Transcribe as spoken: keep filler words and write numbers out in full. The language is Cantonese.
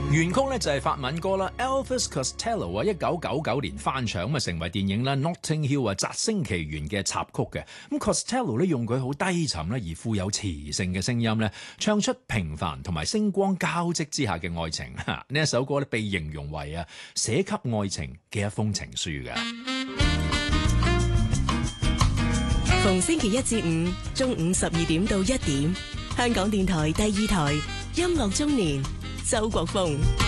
原曲咧就係法文歌啦 ，Elvis Costello 啊，一九九九年翻唱咁啊，成為電影啦《Notting Hill》啊《摘星奇緣》嘅插曲嘅。咁 Costello 咧用佢好低沉咧而富有磁性嘅聲音咧，唱出平凡同埋星光交織之下嘅愛情。呢一首歌咧被形容為啊寫給愛情嘅一封情書嘅。 逢星期一至五中午十二點到一點，香港電台第二台音樂中年，周國峰。